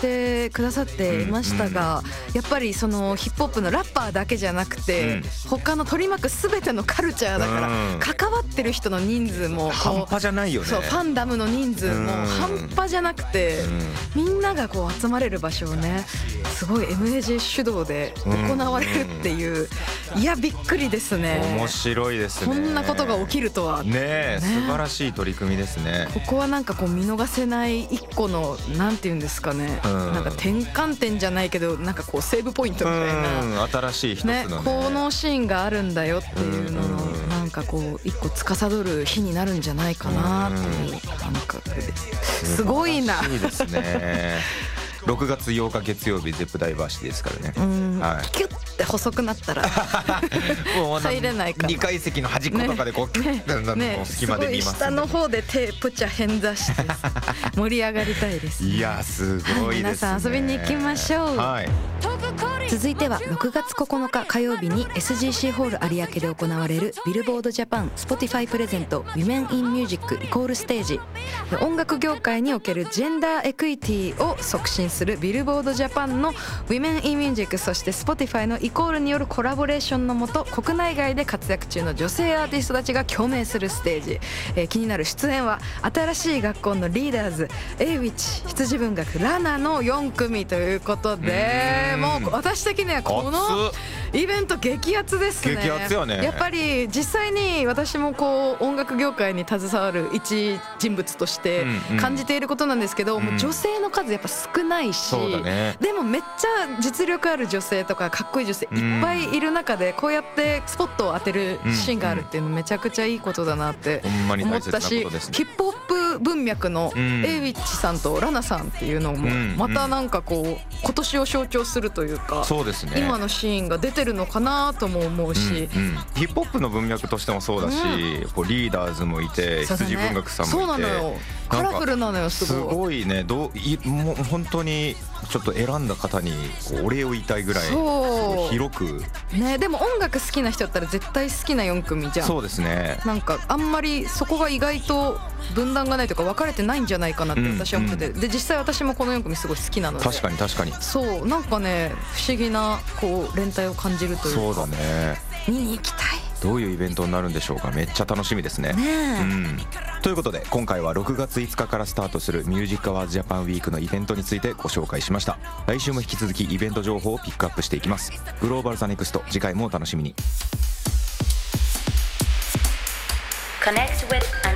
てくださっていましたが、やっぱりそのヒップホップのラッパーだけじゃなくて、他の取り巻く全てのカルチャーだから、関わってる人の人数も半端じゃないよね。 そう、ファンダムの人数も半端じゃなくて、みんながこう集まれる場所をね、すごい MAJ 主導で行われるっていう、いやびっくりですね。 面白いですね。 こんなことが起きるとはね。素晴らしい取り組みですね。 ここはなんかこう見逃せない一個のなんていうんですかね、なんか転換点じゃないけど、なんかこうセーブポイントみたいな、 新しい一つのね、 このシーンがあるんだよっていうののなんかこう一個司る日になるんじゃないかなっていう感覚です。すごいな。 いいですね。6月8日月曜日ゼップダイバーシティですからね。 キュッて細くなったらもう入れないから、 2階席の端っことかでこうキュッて隙間で見ます。 すごい下の方で手プチャ変座して盛り上がりたいです。 いやすごいですね。 皆さん遊びに行きましょう。続いては6月9日火曜日に SGC ホール有明で行われるビルボードジャパン Spotify プレゼント Women in Music イコールステージ。音楽業界におけるジェンダーエクイティを促進するビルボードジャパンの Women in Music、 そして Spotify のイコールによるコラボレーションのもと、国内外で活躍中の女性アーティストたちが共鳴するステージ。気になる出演は新しい学校のリーダーズ、エイウィッチ、羊文学、ラナの4組ということで、もう私的にはこのイベント激アツですね。 激アツよね。 やっぱり実際に私もこう音楽業界に携わる一人物として感じていることなんですけど、もう女性の数やっぱ少ないし、でもめっちゃ実力ある女性とかかっこいい女性いっぱいいる中で、こうやってスポットを当てるシーンがあるっていうのめちゃくちゃいいことだなって思ったし、ヒップホップ文脈のエイウィッチさんとラナさんっていうのもまたなんかこう今年を象徴するというか、今のシーンが出てるのかなとも思うし、 ヒップホップの文脈としてもそうだし、こうリーダーズもいて、羊文学さんもいて、そうなのよ、カラフルなのよ。すごいね。もう本当にちょっと選んだ方にお礼を言いたいぐらい広くね。でも音楽好きな人だったら絶対好きな4組じゃん。 そうですね。 なんかあんまりそこが意外と分断がないというか分かれてないんじゃないかなって私は思ってて、で実際私もこの4組すごい好きなので、 確かに確かに、 そうなんかね不思議なこう連帯を感じるというか、 そうだね、 見に行きたい。 どういうイベントになるんでしょうか。めっちゃ楽しみですね。ということで今回は6月5日からスタートするミュージックアワーズジャパンウィークのイベントについてご紹介しました。来週も引き続きイベント情報をピックアップしていきます。グローバルザネクスト、次回もお楽しみに。Connect with